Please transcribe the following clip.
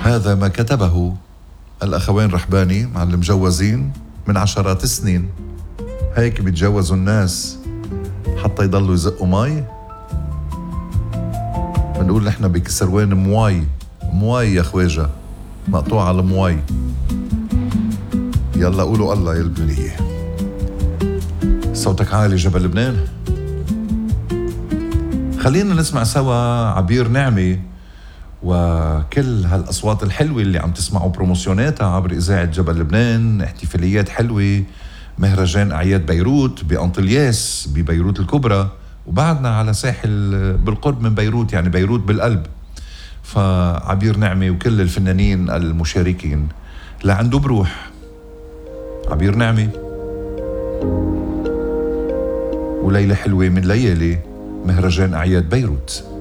هذا ما كتبه الأخوين رحباني مع المجوزين من عشرات السنين. هيك بيتجوزوا الناس حتى يضلوا يزقوا مي. بنقول نحن بكسروان مواي يا خواجة، مقطوع على المواي. يلا قولوا الله يا البنية. صوتك عالي جبل لبنان. خلينا نسمع سوا عبير نعمة وكل هالأصوات الحلوة اللي عم تسمعوا بروموسيوناتها عبر إذاعة جبل لبنان. احتفاليات حلوة، مهرجان أعياد بيروت بأنطلياس ببيروت الكبرى، وبعدنا على ساحل بالقرب من بيروت، يعني بيروت بالقلب. فعبير نعمة وكل الفنانين المشاركين لعنده بروح. عبير نعمة وليلة حلوة من ليالي مهرجان أعياد بيروت.